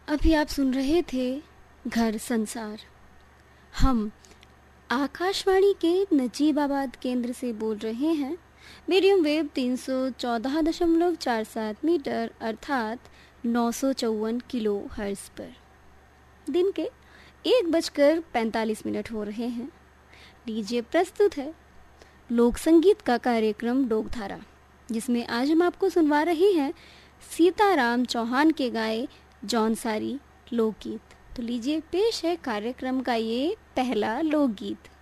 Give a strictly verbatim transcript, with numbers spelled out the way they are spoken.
अभी आप सुन रहे थे घर संसार। हम आकाशवाणी के नजीबाबाद केंद्र से बोल रहे हैं। मीडियम वेव तीन सौ चौदह दशमलव चार सात मीटर अर्थात नौ सौ चौवन किलो हर्ट्ज पर। दिन के एक बजकर पैंतालीस मिनट हो रहे हैं। लीजिए प्रस्तुत है लोक संगीत का कार्यक्रम लोकधारा, जिसमें आज हम आपको सुनवा रहे हैं सीताराम चौहान के गाए जौनसारी लोकगीत। तो लीजिए पेश है कार्यक्रम का ये पहला लोकगीत।